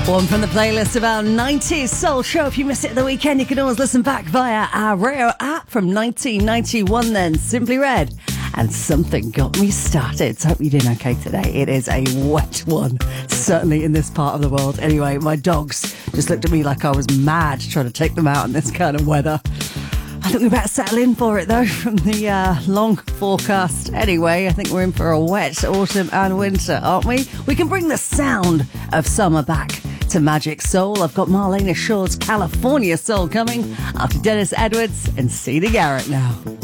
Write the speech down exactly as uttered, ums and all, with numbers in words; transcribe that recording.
One from the playlist of our nineties soul show. If you missed it at the weekend, you can always listen back via our radio app from nineteen ninety-one then. Simply Red and Something Got Me Started. So I hope you're doing okay today. It is a wet one, certainly in this part of the world. Anyway, my dogs just looked at me like I was mad trying to take them out in this kind of weather. I think we better settle in for it, though, from the uh, long forecast. Anyway, I think we're in for a wet autumn and winter, aren't we? We can bring the sound of summer back to Magic Soul. I've got Marlena Shaw's California Soul coming after Dennis Edwards and Cedar Garrett now.